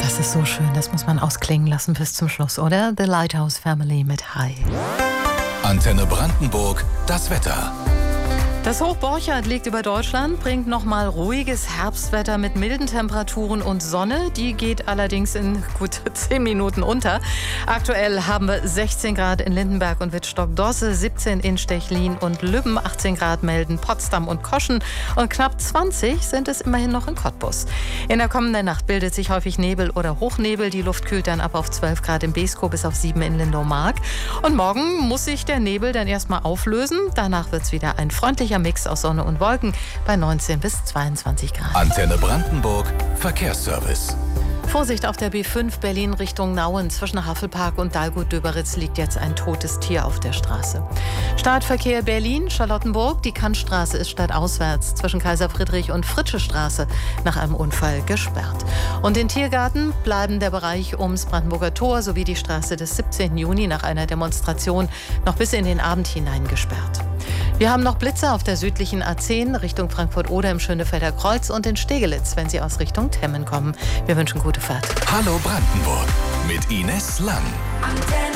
Das ist so schön, das muss man ausklingen lassen bis zum Schluss, oder? The Lighthouse Family mit Hi. Antenne Brandenburg, das Wetter. Das Hoch Borchardt liegt über Deutschland, bringt nochmal ruhiges Herbstwetter mit milden Temperaturen und Sonne. Die geht allerdings in gut 10 Minuten unter. Aktuell haben wir 16 Grad in Lindenberg und Wittstock-Dosse, 17 in Stechlin und Lübben, 18 Grad melden Potsdam und Koschen und knapp 20 sind es immerhin noch in Cottbus. In der kommenden Nacht bildet sich häufig Nebel oder Hochnebel. Die Luft kühlt dann ab auf 12 Grad in Beeskow bis auf 7 in Lindow-Mark. Und morgen muss sich der Nebel dann erstmal auflösen. Danach wird es wieder ein freundlicher Mix aus Sonne und Wolken bei 19 bis 22 Grad. Antenne Brandenburg, Verkehrsservice. Vorsicht auf der B5 Berlin Richtung Nauen. Zwischen Havelpark und Dahlgut-Döberitz liegt jetzt ein totes Tier auf der Straße. Startverkehr Berlin, Charlottenburg. Die Kantstraße ist stadtauswärts zwischen Kaiser Friedrich und Fritsche Straße nach einem Unfall gesperrt. Und in Tiergarten bleiben der Bereich ums Brandenburger Tor sowie die Straße des 17. Juni nach einer Demonstration noch bis in den Abend hinein gesperrt. Wir haben noch Blitze auf der südlichen A10 Richtung Frankfurt-Oder im Schönefelder Kreuz und in Stegelitz, wenn Sie aus Richtung Temmen kommen. Wir wünschen gute Fahrt. Hallo Brandenburg mit Ines Lang.